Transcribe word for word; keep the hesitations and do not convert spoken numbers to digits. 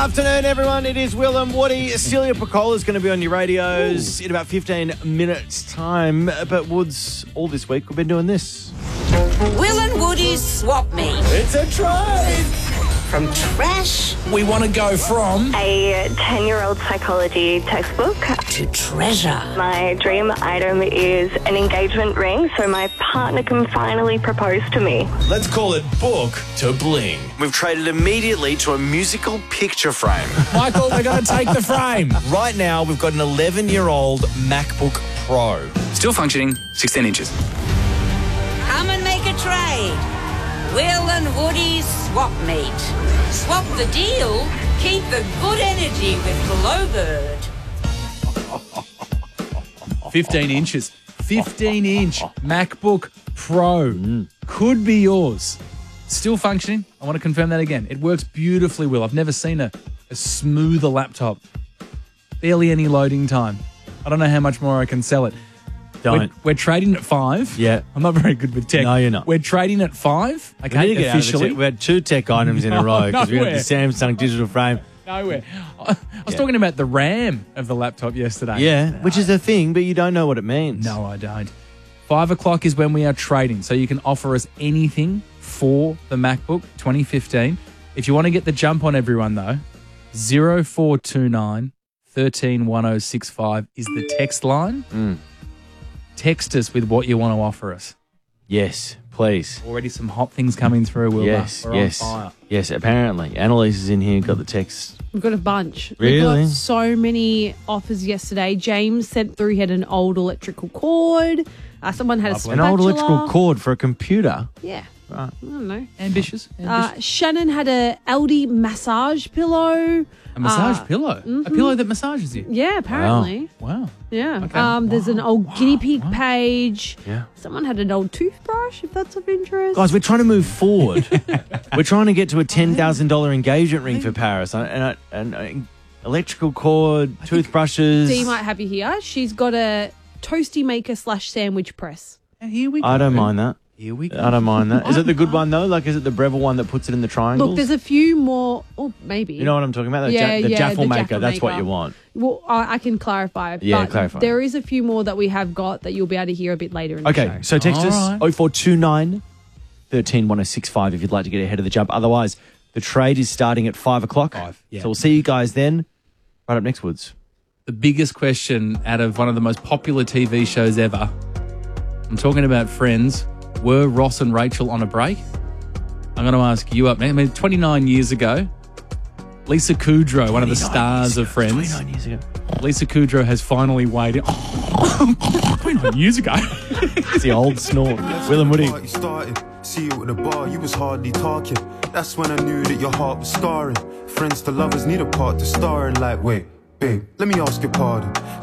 Afternoon, everyone. It is Will and Woody. Celia Piccola is going to be on your radios Ooh. in about fifteen minutes' time. But Woods, all this week, we've been doing this. Will and Woody's Swap Meet. It's a trade. From trash, we want to go from a ten-year-old psychology textbook to treasure. My dream item is an engagement ring so my partner can finally propose to me. Let's call it book to bling. We've traded immediately to a musical picture frame. Michael, we're going to take the frame. Right now, we've got an eleven-year-old MacBook Pro. Still functioning, sixteen inches. Come and make a trade. Will and Woody's Swap Meet. Swap the deal, keep the good energy with Glowbird. fifteen inches. fifteen inch MacBook Pro. Mm. Could be yours. Still functioning. I want to confirm that again. It works beautifully, Will. I've never seen a, a smoother laptop. Barely any loading time. I don't know how much more I can sell it. Don't. We're, we're trading at five. Yeah. I'm not very good with tech. No, you're not. We're trading at five. Okay, we, get officially. we had two tech items in a row because we had the Samsung digital frame. Nowhere. I, I was yeah. talking about the RAM of the laptop yesterday. Yeah, which is a thing, but you don't know what it means. No, I don't. Five o'clock is when we are trading, so you can offer us anything for the MacBook twenty fifteen. If you want to get the jump on everyone, though, zero four two nine, one three one zero six five is the text line. Mm. Text us with what you want to offer us. Yes, please. Already some hot things coming through, Wilma. Yes, We're yes. on fire. Yes, apparently. Annalise is in here, got the text. We've got a bunch. Really? We've got so many offers yesterday. James sent through, he had an old electrical cord. Uh, someone had Lovely. a spatula. An old electrical cord for a computer? Yeah. Right. I don't know. Ambitious. Ambitious. Uh, Shannon had a L D massage pillow. A massage uh, pillow? mm-hmm. A pillow that massages you? Yeah, apparently. Wow. wow. Yeah. Okay. Um, there's wow. an old wow. guinea pig wow. page. Yeah. Someone had an old toothbrush, if that's of interest. Guys, we're trying to move forward. We're trying to get to a ten thousand dollars engagement ring for Paris. And, and, and electrical cord, toothbrushes. Dee might have you here. She's got a toasty maker slash sandwich press. And here we go. I don't mind that. Here we go. I don't mind that. Is it the good one, though? Like, is it the Breville one that puts it in the triangles? Look, there's a few more. Oh, maybe. You know what I'm talking about? The, Yeah, ja- the yeah, Jaffle the maker. Jaffle That's what maker. you want. Well, I, I can clarify. Yeah, but clarify. There is a few more that we have got that you'll be able to hear a bit later in the Okay, show. so text All us right. oh four two nine, one three one zero six five if you'd like to get ahead of the jump. Otherwise, the trade is starting at five o'clock. Five, yeah. So we'll see you guys then. Right up next, Woods. The biggest question out of one of the most popular T V shows ever. I'm talking about Friends. Were Ross and Rachel on a break? I'm going to ask you up, man. I mean, twenty-nine years ago, Lisa Kudrow, one of the stars of Friends. twenty-nine years ago. Lisa Kudrow has finally weighed in. twenty-nine years ago. It's the old snort. Will and Woody. Party started. See you at the bar, you was hardly talking. That's when I knew that your heart was scarring. Friends to lovers need a part to star in. Like, wait, babe, let me ask your pardon.